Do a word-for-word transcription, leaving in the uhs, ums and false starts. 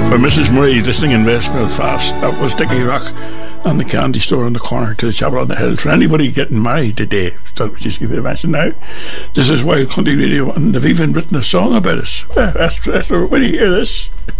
For Missus Murray, listening in West Belfast, that was Dickie Rock and the candy store on the corner to the chapel on the hill. For anybody getting married today, so just give it a mention now. This is Wild Country Radio, and they've even written a song about us. That's, that's, when you hear this.